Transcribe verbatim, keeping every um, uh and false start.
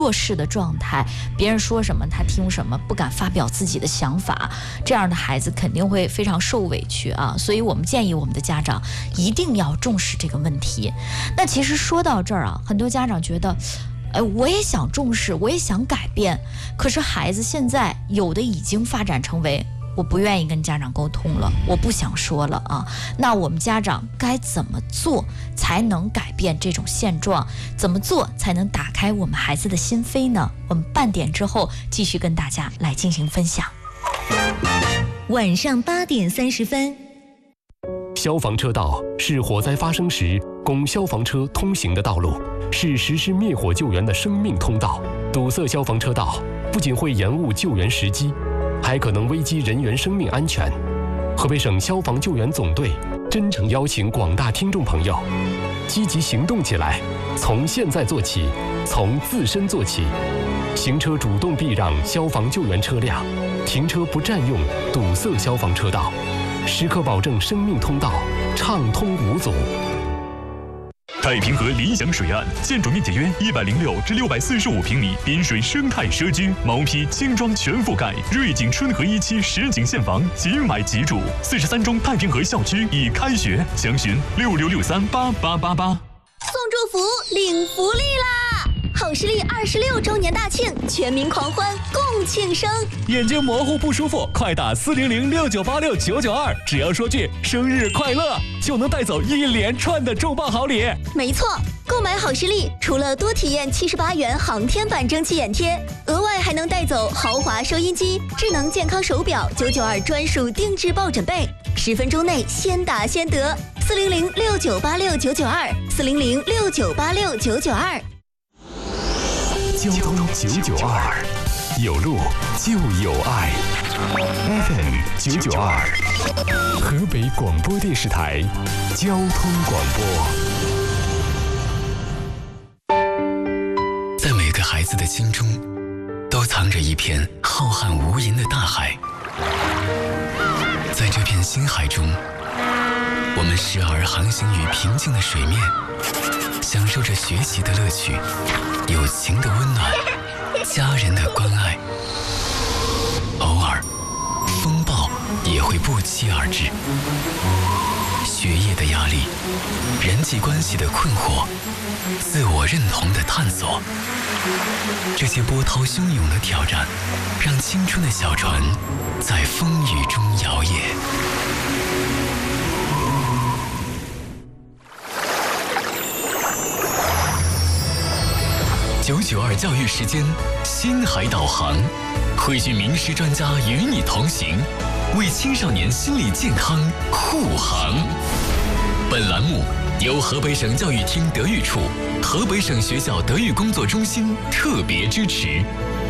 弱势的状态，别人说什么他听什么，不敢发表自己的想法，这样的孩子肯定会非常受委屈啊。所以我们建议我们的家长一定要重视这个问题。那其实说到这儿啊，很多家长觉得，哎，我也想重视，我也想改变，可是孩子现在有的已经发展成为我不愿意跟家长沟通了，我不想说了啊。那我们家长该怎么做才能改变这种现状？怎么做才能打开我们孩子的心扉呢？我们半点之后继续跟大家来进行分享。 晚上八点三十分。 消防车道是火灾发生时供消防车通行的道路，是实施灭火救援的生命通道。堵塞消防车道不仅会延误救援时机，还可能危及人员生命安全。河北省消防救援总队真诚邀请广大听众朋友积极行动起来，从现在做起，从自身做起。行车主动避让消防救援车辆，停车不占用堵塞消防车道，时刻保证生命通道畅通无阻。 太平河理想水岸，建筑面积约一百零六至六百四十五平米，滨水生态社区，毛坯轻装全覆盖，瑞景春和一期实景现房，即买即住。四十三中太平河校区已开学，详询六六六三八八八八。 送祝福，领福利啦！好视力二十六周年大庆，全民狂欢，共庆生。 眼睛模糊不舒服，快打四零零六九八六九九二，只要说句生日快乐，就能带走一连串的重磅好礼。 没错，购买好视力，除了多体验七十八元航天版蒸汽眼贴，额外还能带走豪华收音机、智能健康手表、九九二专属定制抱枕被，十分钟内先打先得。四零零六九八六九九二，四零零六九八六九九二。 交通九九二，有路就有爱。F M 九九二，河北广播电视台交通广播。 在每个孩子的心中，都藏着一片浩瀚无垠的大海。在这片星海中，我们时而航行于平静的水面，享受着学习的乐趣，友情的温暖，家人的关爱。偶尔，风暴也会不期而至。学业的压力，人际关系的困惑，自我认同的探索，这些波涛汹涌的挑战，让青春的小船在风雨中摇曳。九九二教育时间，星海导航，汇聚名师专家与你同行，为青少年心理健康护航。本栏目由河北省教育厅德育处、河北省学校德育工作中心特别支持。